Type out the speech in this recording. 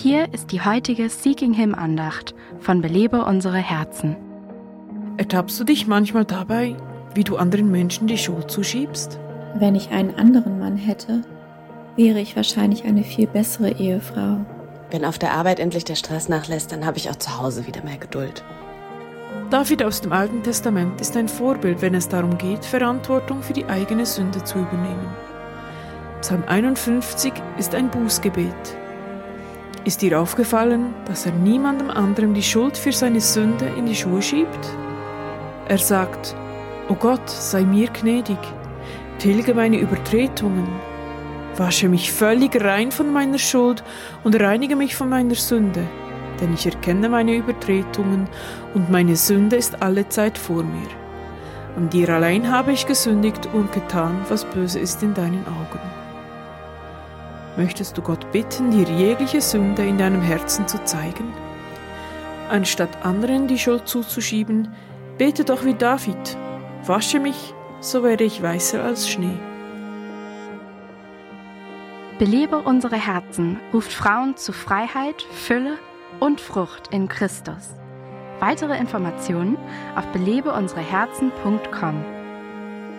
Hier ist die heutige Seeking Him Andacht von Belebe unsere Herzen. Ertappst du dich manchmal dabei, wie du anderen Menschen die Schuld zuschiebst? Wenn ich einen anderen Mann hätte, wäre ich wahrscheinlich eine viel bessere Ehefrau. Wenn auf der Arbeit endlich der Stress nachlässt, dann habe ich auch zu Hause wieder mehr Geduld. David aus dem Alten Testament ist ein Vorbild, wenn es darum geht, Verantwortung für die eigene Sünde zu übernehmen. Psalm 51 ist ein Bußgebet. Ist dir aufgefallen, dass er niemandem anderem die Schuld für seine Sünde in die Schuhe schiebt? Er sagt: O Gott, sei mir gnädig, tilge meine Übertretungen, wasche mich völlig rein von meiner Schuld und reinige mich von meiner Sünde, denn ich erkenne meine Übertretungen und meine Sünde ist allezeit vor mir. An dir allein habe ich gesündigt und getan, was böse ist in deinen Augen. Möchtest du Gott bitten, dir jegliche Sünde in deinem Herzen zu zeigen? Anstatt anderen die Schuld zuzuschieben, bete doch wie David: Wasche mich, so werde ich weißer als Schnee. Belebe unsere Herzen ruft Frauen zu Freiheit, Fülle und Frucht in Christus. Weitere Informationen auf belebeunsereherzen.com.